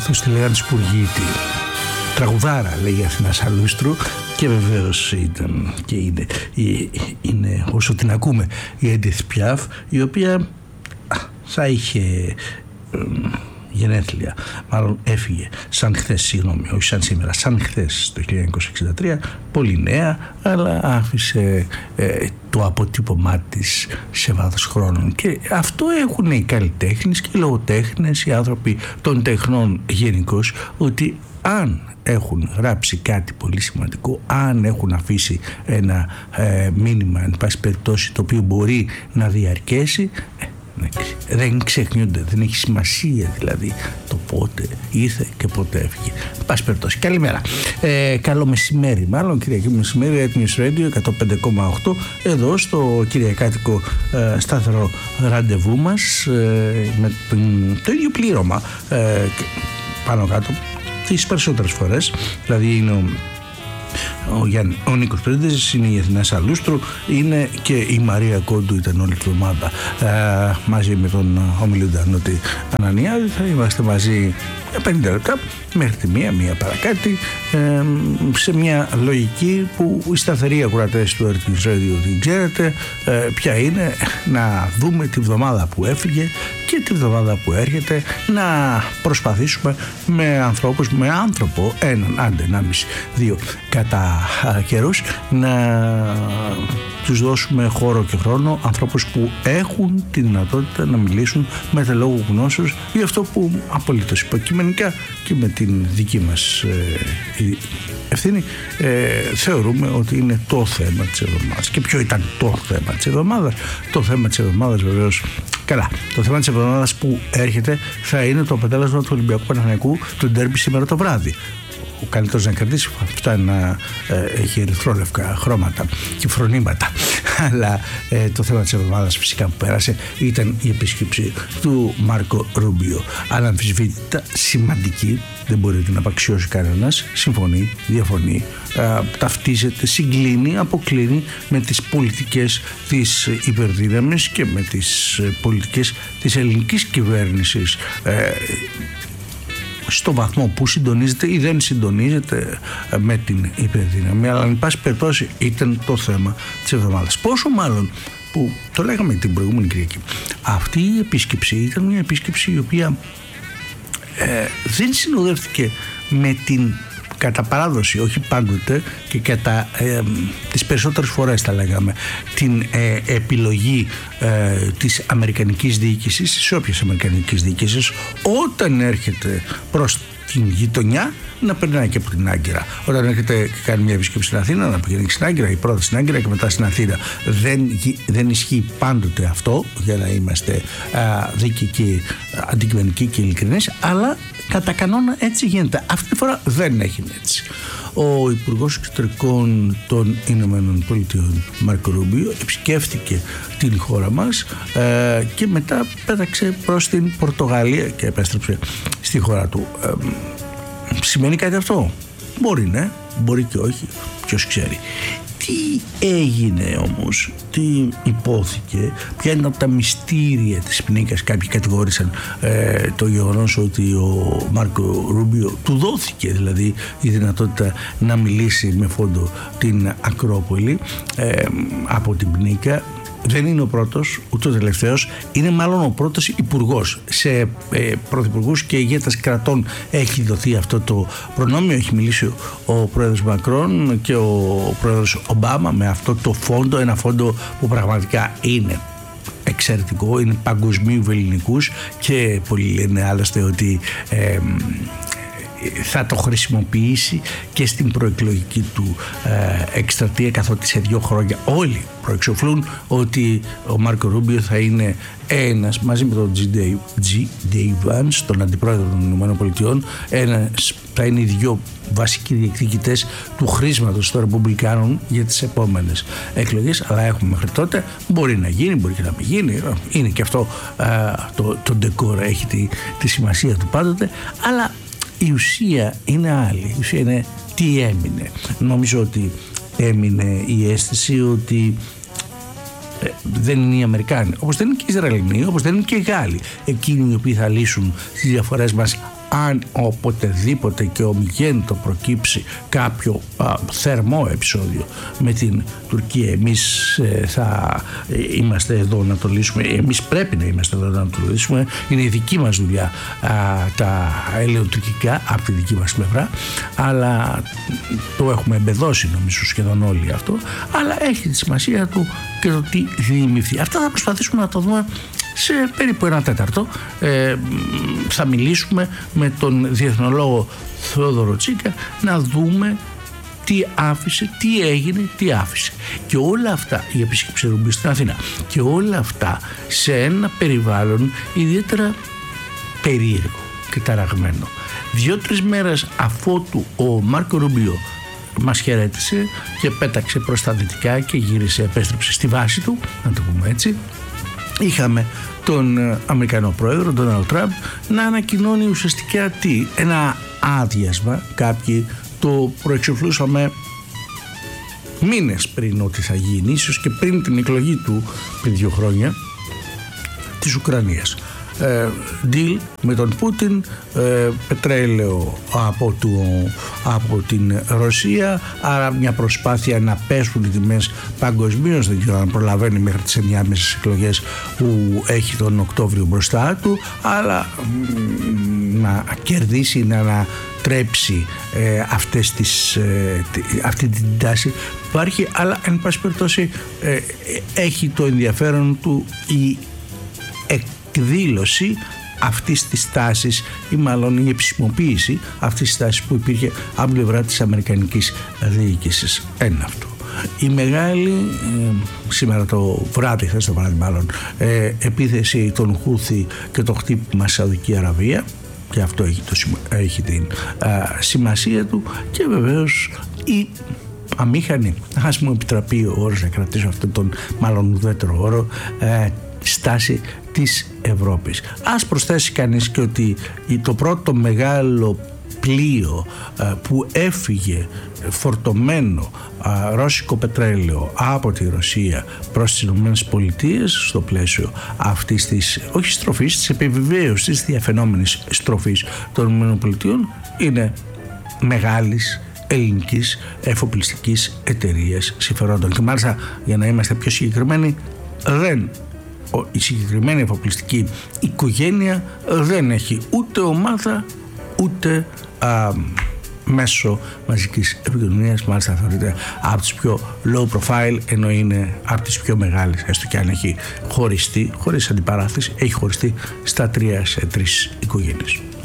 καθώς τη λέγανε Σπουργίτη. Τραγουδάρα, λέει η Αθηνά Σαλούστρου, και βεβαίως ήταν και είναι όσο την ακούμε η Edith Piaf, η οποία θα είχε γενέθλια, μάλλον έφυγε σαν χθες, συγγνώμη, όχι σαν σήμερα, σαν χθες το 1963, πολύ νέα, αλλά άφησε το αποτύπωμά της σε βάθος χρόνων. Και αυτό έχουν οι καλλιτέχνες και οι λογοτέχνες, οι άνθρωποι των τεχνών γενικώς, ότι αν έχουν γράψει κάτι πολύ σημαντικό, αν έχουν αφήσει ένα μήνυμα, εν πάση περιπτώσει, το οποίο μπορεί να διαρκέσει, δεν ξεχνιούνται, δεν έχει σημασία δηλαδή το πότε ήρθε και πότε έφυγε. Πάση περιπτώσει, καλημέρα, καλό μεσημέρι, μάλλον Κυριακή μεσημέρι, News Radio 105,8 εδώ στο κυριακάτικο σταθερό ραντεβού μας, με το ίδιο πλήρωμα πάνω κάτω τις περισσότερες φορές. Δηλαδή είναι ο Νίκος Πρίντεζης, είναι η Αθηνά Σαλούστρου, είναι και η Μαρία Κόντου, ήταν όλη τη εβδομάδα μαζί με τον ομιλούντα Νότι Ανανιάδη. Θα είμαστε μαζί 50 λεπτά μέχρι τη μία παρακάτι, σε μια λογική που οι σταθεροί ακροατές του Earth Radio την ξέρετε ποια είναι, να δούμε τη βδομάδα που έφυγε και τη βδομάδα που έρχεται, να προσπαθήσουμε με ανθρώπους, με άνθρωπο, έναν, άντε, 1,5-2 κατά καιρούς, να τους δώσουμε χώρο και χρόνο, ανθρώπους που έχουν τη δυνατότητα να μιλήσουν με τα λόγου γνώσεως για αυτό που απολύτως υποκειμενικά και με την δική μας ευθύνη θεωρούμε ότι είναι το θέμα της εβδομάδας. Και ποιο ήταν το θέμα της εβδομάδας? Το θέμα της εβδομάδας βεβαίως, καλά, το θέμα της εβδομάδας που έρχεται θα είναι το αποτέλεσμα του Ολυμπιακού Παναθηναϊκού του ντέρμπι σήμερα το βράδυ. Ο καλύτερος να κερδίσει φτάνει να έχει ερυθρόλευκα χρώματα και φρονήματα. Αλλά το θέμα της εβδομάδας φυσικά που πέρασε ήταν η επίσκεψη του Μάρκο Ρούμπιο. Αναμφισβήτητα σημαντική, δεν μπορεί να την απαξιώσει κανένας. Συμφωνεί, διαφωνεί, ταυτίζεται, συγκλίνει, αποκλίνει με τις πολιτικές της υπερδύναμης και με τις πολιτικές της ελληνικής κυβέρνησης, στο βαθμό που συντονίζεται ή δεν συντονίζεται με την υπερδύναμη. Αλλά εν πάση περιπτώσει ήταν το θέμα της εβδομάδας. Πόσο μάλλον που το λέγαμε την προηγούμενη Κυριακή, αυτή η επίσκεψη ήταν μια επίσκεψη η οποία δεν συνοδεύτηκε με την κατά παράδοση, όχι πάντοτε και κατά τις περισσότερες φορές θα λέγαμε, την επιλογή της αμερικανικής διοίκησης, της όποιας αμερικανικής διοίκησης, όταν έρχεται προς την γειτονιά, να περνάει και από την Άγκυρα. Όταν έρχεται και κάνει μια επίσκεψη στην Αθήνα, να πηγαίνει στην Άγκυρα, η πρώτα στην Άγκυρα και μετά στην Αθήνα. Δεν ισχύει πάντοτε αυτό, για να είμαστε δίκαιοι και αντικειμενικοί και ειλικρινείς, αλλά κατά κανόνα έτσι γίνεται. Αυτή τη φορά δεν έγινε έτσι. Ο Υπουργός Εξωτερικών των Ηνωμένων Πολιτειών, Μάρκο Ρούμπιο, επισκέφθηκε την χώρα μας και μετά πέταξε προς την Πορτογαλία και επέστρεψε στη χώρα του. Σημαίνει κάτι αυτό? Μπορεί, ναι, μπορεί και όχι, ποιος ξέρει. Τι έγινε όμως, τι υπόθηκε, ποια είναι από τα μυστήρια της ποινίκας? Κάποιοι κατηγόρησαν το γεγονός ότι ο Μάρκο Ρούμπιο του δόθηκε δηλαδή η δυνατότητα να μιλήσει με φόντο την Ακρόπολη από την ποινίκα. Δεν είναι ο πρώτος, ούτε ο τελευταίος, είναι μάλλον ο πρώτος υπουργός. Σε πρωθυπουργούς και ηγέτες κρατών έχει δοθεί αυτό το προνόμιο. Έχει μιλήσει ο πρόεδρος Μακρόν και ο πρόεδρος Ομπάμα με αυτό το φόντο, ένα φόντο που πραγματικά είναι εξαιρετικό, είναι παγκοσμίου ελληνικούς και πολλοί λένε άλλωστε ότι θα το χρησιμοποιήσει και στην προεκλογική του εκστρατεία, καθότι σε 2 χρόνια όλοι προεξοφλούν ότι ο Μάρκο Ρούμπιο θα είναι ένας, μαζί με τον G.D. Vance, τον αντιπρόεδρο των ΗΠΑ, θα είναι οι 2 βασικοί διεκδικητές του χρήσματος των Ρεπουμπλικάνων για τις επόμενες εκλογές. Αλλά έχουμε μέχρι τότε, μπορεί να γίνει, μπορεί και να μην γίνει, είναι και αυτό το ντεκόρ, έχει τη σημασία του πάντοτε, αλλά η ουσία είναι άλλη. Η ουσία είναι τι έμεινε. Νομίζω ότι έμεινε η αίσθηση ότι δεν είναι οι Αμερικάνοι, όπως δεν είναι και οι Ισραηλινοί, όπως δεν είναι και οι Γάλλοι, εκείνοι οι οποίοι θα λύσουν τις διαφορές μας αν οποτεδήποτε και ομιγέννητο προκύψει κάποιο θερμό επεισόδιο με την Τουρκία, εμείς θα είμαστε εδώ να το λύσουμε, εμείς πρέπει να είμαστε εδώ να το λύσουμε, είναι η δική μας δουλειά τα ελαιοτουρκικά από τη δική μας πλευρά, αλλά το έχουμε εμπεδώσει νομίζω σχεδόν όλοι αυτό, αλλά έχει τη σημασία του και το τι δημιουργηθεί. Αυτά θα προσπαθήσουμε να το δούμε σε περίπου 1/4. Θα μιλήσουμε με τον διεθνολόγο Θεόδωρο Τσίκα να δούμε τι άφησε, τι έγινε, τι άφησε. Και όλα αυτά, η επίσκεψη Ρουμπίου στην Αθήνα, και όλα αυτά σε ένα περιβάλλον ιδιαίτερα περίεργο και ταραγμένο. 2-3 μέρες αφότου ο Μάρκο Ρουμπίο μας χαιρέτησε και πέταξε προς τα δυτικά και επέστρεψε στη βάση του, να το πούμε έτσι, είχαμε τον Αμερικανό πρόεδρο Ντόναλντ Τραμπ να ανακοινώνει ουσιαστικά ένα άδειασμα. Κάποιοι το προεξοφλούσαμε μήνες πριν ότι θα γίνει, ίσως και πριν την εκλογή του πριν 2 χρόνια, της Ουκρανίας. Deal με τον Πούτιν, πετρέλαιο από την Ρωσία, άρα μια προσπάθεια να πέσουν οι τιμές παγκοσμίως, δεν ξέρω αν προλαβαίνει μέχρι τις ενδιάμεσες εκλογές που έχει τον Οκτώβριο μπροστά του, αλλά να κερδίσει, να ανατρέψει αυτή την τάση που υπάρχει, αλλά εν πάση περιπτώσει έχει το ενδιαφέρον του η εκδήλωση αυτής της τάσης, ή μάλλον η επισημοποίηση αυτής της τάσης που υπήρχε από την πλευρά της αμερικανικής διοίκησης. Ένα αυτό. Η μεγάλη, σήμερα το βράδυ, χθες το βράδυ μάλλον, επίθεση των Χούθη και το χτύπημα Σαουδική Αραβία, και αυτό έχει την σημασία του, και βεβαίως η αμήχανη, ας μου επιτραπεί ο όρος να κρατήσω αυτόν τον μάλλον ουδέτερο όρο, στάση της Ευρώπης. Ας προσθέσει κανείς και ότι το πρώτο μεγάλο πλοίο που έφυγε φορτωμένο ρώσικο πετρέλαιο από τη Ρωσία προς τις Ηνωμένες Πολιτείες, στο πλαίσιο αυτής της, όχι στροφής, της επιβεβαίωσης της διαφαινόμενης στροφής των Ηνωμένων Πολιτείων, είναι μεγάλης ελληνικής εφοπλιστικής εταιρείας συμφερόντων. Και μάλιστα, για να είμαστε πιο συγκεκριμένοι, η συγκεκριμένη εφοπλιστική οικογένεια δεν έχει ούτε ομάδα ούτε μέσω μαζικής επικοινωνίας, μάλιστα θεωρείται από τις πιο low profile, ενώ είναι από τις πιο μεγάλες, έστω και αν έχει χωριστεί, χωρίς αντιπαράθεση, έχει χωριστεί στα 3 σε 3 οικογένειες.